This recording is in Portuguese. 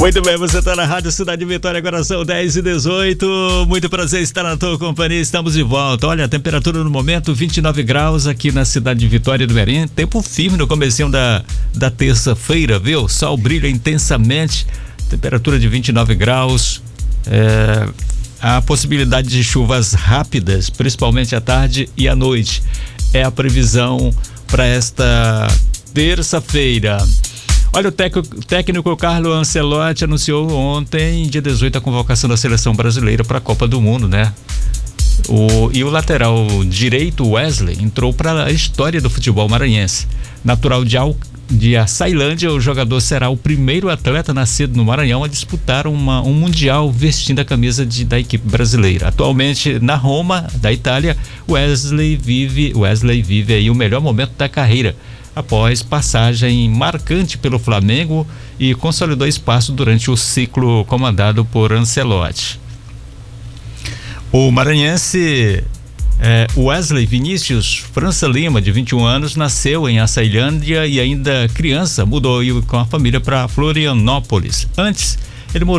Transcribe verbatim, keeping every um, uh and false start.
Muito bem, você está na Rádio Cidade Vitória, agora são dez e dezoito. Muito prazer estar na tua companhia, estamos de volta. Olha, a temperatura no momento vinte e nove graus aqui na Cidade de Vitória do Merim. Tempo firme no comecinho da, da terça-feira, viu? O sol brilha intensamente, temperatura de vinte e nove graus. É, a possibilidade de chuvas rápidas, principalmente à tarde e à noite. É a previsão para esta terça-feira. Olha, o técnico Carlo Ancelotti anunciou ontem, dia dezoito, a convocação da seleção brasileira para a Copa do Mundo, né? O, e o lateral direito, Wesley, entrou para a história do futebol maranhense. Natural de, Al, de Açailândia, o jogador será o primeiro atleta nascido no Maranhão a disputar uma, um mundial vestindo a camisa de, da equipe brasileira. Atualmente, na Roma, da Itália, Wesley vive, Wesley vive aí o melhor momento da carreira, após passagem marcante pelo Flamengo e consolidou espaço durante o ciclo comandado por Ancelotti. O maranhense é, Wesley Vinícius França Lima, de vinte e um anos, nasceu em Açailândia e ainda criança mudou com a família para Florianópolis. Antes